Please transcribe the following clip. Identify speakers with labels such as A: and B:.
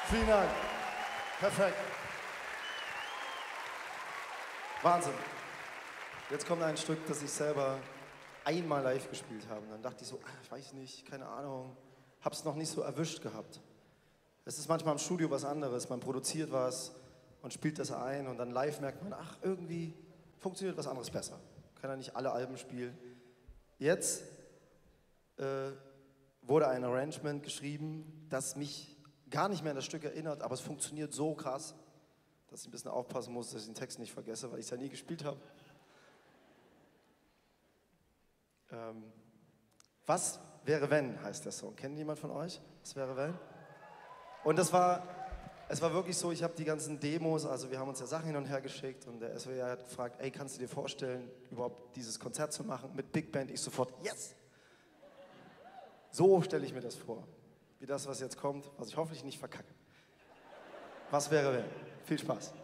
A: Vielen Dank. Perfekt. Wahnsinn. Jetzt kommt ein Stück, das ich selber einmal live gespielt habe. Und dann dachte ich so, ich weiß nicht, keine Ahnung, hab's noch nicht so erwischt gehabt. Es ist manchmal im Studio was anderes. Man produziert was und spielt das ein und dann live merkt man, ach, irgendwie funktioniert was anderes besser. Kann ja nicht alle Alben spielen. Jetzt wurde ein Arrangement geschrieben, das mich gar nicht mehr an das Stück erinnert, aber es funktioniert so krass, dass ich ein bisschen aufpassen muss, dass ich den Text nicht vergesse, weil ich es ja nie gespielt habe. Was wäre wenn, heißt der Song. Kennt jemand von euch? Was wäre wenn? Und es war wirklich so, ich habe die ganzen Demos, also wir haben uns ja Sachen hin und her geschickt und der SWR hat gefragt, ey, kannst du dir vorstellen, überhaupt dieses Konzert zu machen mit Big Band? Ich sofort, yes! So stelle ich mir das vor. Wie das, was jetzt kommt, was ich hoffentlich nicht verkacke. Was wäre wenn? Viel Spaß.